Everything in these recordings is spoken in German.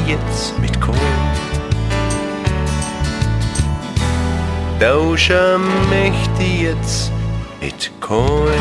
jetzt mit Kohl. Tausche möchte jetzt mit Kohl.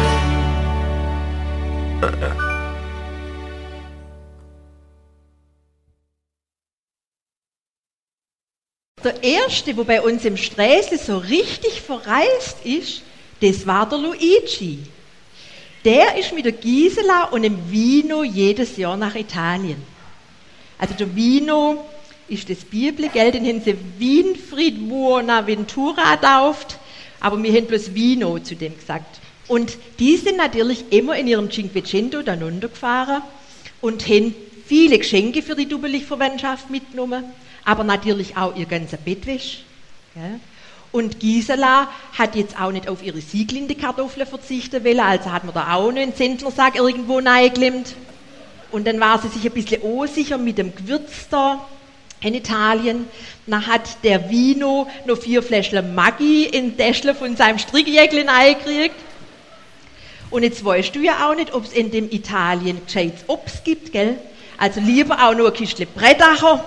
Der erste, der bei uns im Sträßle so richtig verreist ist, das war der Luigi. Der ist mit der Gisela und dem Vino jedes Jahr nach Italien. Also der Vino ist das Bibel, gell? Den haben sie Winfried Buonaventura getauft, aber wir haben bloß Vino zu dem gesagt. Und die sind natürlich immer in ihrem Cinquecento dann runtergefahren und haben viele Geschenke für die Dubbelich-Verwandtschaft mitgenommen, aber natürlich auch ihr ganzer Bettwäsche. Gell? Und Gisela hat jetzt auch nicht auf ihre Sieglinde-Kartoffeln verzichten wollen, also hat man da auch noch einen Zentnersack irgendwo reingeklemmt. Und dann war sie sich ein bisschen unsicher mit dem Gewürz da in Italien. Dann hat der Vino noch 4 Fläschchen Maggi in Täschle von seinem Strickjäckchen eingekriegt. Und jetzt weißt du ja auch nicht, ob es in dem Italien gescheites Obst gibt, gell? Also lieber auch nur ein Kistchen Brettacher.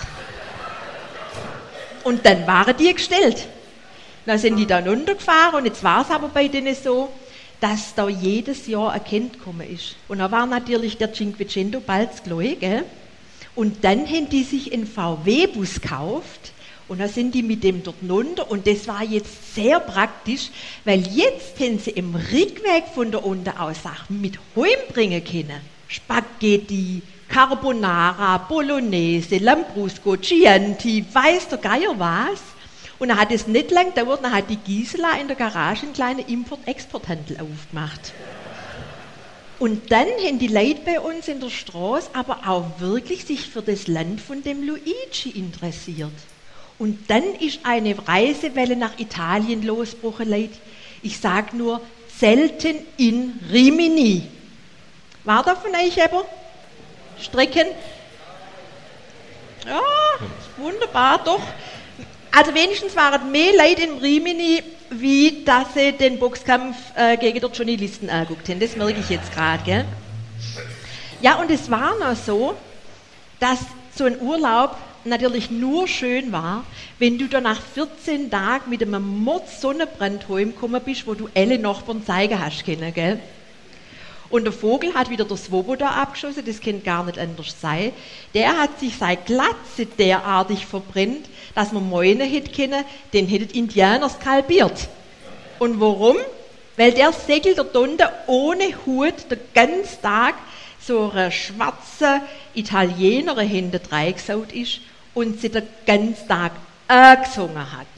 Und dann waren die gestellt. Dann sind die da runtergefahren und jetzt war es aber bei denen so, dass da jedes Jahr ein Kind gekommen ist. Und da war natürlich der Cinquecento bald gleich, gell? Und dann haben die sich einen VW-Bus gekauft und dann sind die mit dem dort runter und das war jetzt sehr praktisch, weil jetzt haben sie im Rückweg von der unten aus Sachen mit heimbringen können. Spaghetti, Carbonara, Bolognese, Lambrusco, Chianti, weiß der Geier was. Und dann hat es nicht lang gedauert, dann hat die Gisela in der Garage einen kleinen Import-Export-Handel aufgemacht. Und dann haben die Leute bei uns in der Straße aber auch wirklich sich für das Land von dem Luigi interessiert. Und dann ist eine Reisewelle nach Italien losgebrochen, Leute. Ich sage nur, selten in Rimini. War da von euch aber? Strecken? Ja, wunderbar, doch. Also wenigstens waren mehr Leute in Rimini, wie dass sie den Boxkampf gegen den Journalisten angeguckt haben. Das merke ich jetzt gerade, gell? Ja, und es war noch so, dass so ein Urlaub natürlich nur schön war, wenn du dann nach 14 Tagen mit einem Mord-Sonnenbrand heimgekommen bist, wo du alle Nachbarn zeigen hast können, gell? Und der Vogel hat wieder der Svoboda abgeschossen, das kann gar nicht anders sein. Der hat sich seine Glatze derartig verbrennt, dass man meinen hätte können, den hätten Indianer skalpiert. Und warum? Weil der segelt dort unten ohne Hut den ganzen Tag so eine schwarze Italienerin hinten reingesaut ist und sie den ganzen Tag gesungen hat.